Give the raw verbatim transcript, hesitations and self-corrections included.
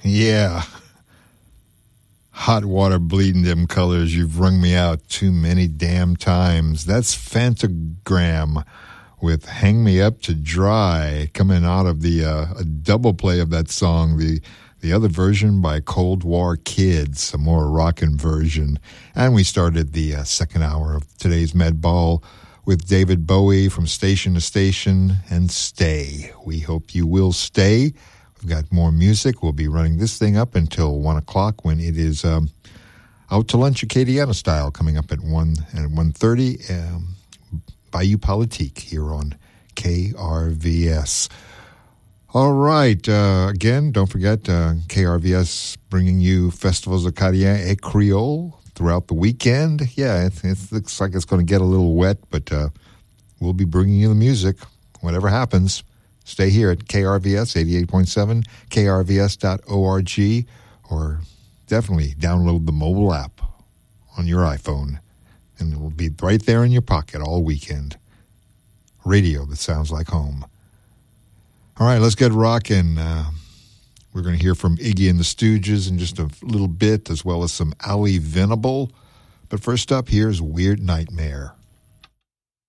Yeah. Hot water bleeding them colors. You've wrung me out too many damn times. That's Phantogram with Hang Me Up to Dry, coming out of the uh, a double play of that song, the the other version by Cold War Kids, a more rockin' version. And we started the uh, second hour of today's Med Ball with David Bowie from Station to Station and Stay. We hope you will stay. We've got more music. We'll be running this thing up until one o'clock when it is um, Out to Lunch Acadiana style, coming up at one and one thirty. Um, Bayou Politique here on K R V S. All right. Uh, again, don't forget uh, K R V S bringing you Festivals Acadiens et Creole throughout the weekend. Yeah, it, it looks like it's going to get a little wet, but uh, we'll be bringing you the music, whatever happens. Stay here at K R V S eighty-eight point seven, K R V S dot org, or definitely download the mobile app on your iPhone, and it will be right there in your pocket all weekend. Radio that sounds like home. All right, let's get rocking. Uh, we're going to hear from Iggy and the Stooges in just a little bit, as well as some Ali Venable. But first up, here's Weird Nightmare.